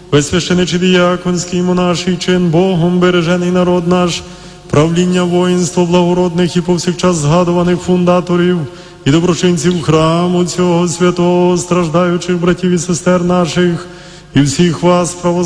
весь священичий діяконський монаший чин, Богом бережений народ наш, правління воїнство благородних і повсякчас згадуваних фундаторів і доброчинців храму цього святого, страждаючих братів і сестер наших, і всіх вас, православних,